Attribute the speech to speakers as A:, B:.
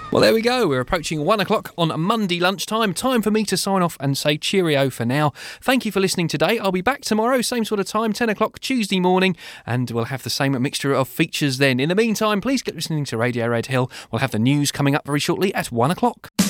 A: Well, there we go. We're approaching 1 o'clock on Monday lunchtime. Time for me to sign off and say cheerio for now. Thank you for listening today. I'll be back tomorrow, same sort of time, 10 o'clock Tuesday morning, and we'll have the same mixture of features then. In the meantime, please keep listening to Radio Red Hill. We'll have the news coming up very shortly at 1 o'clock.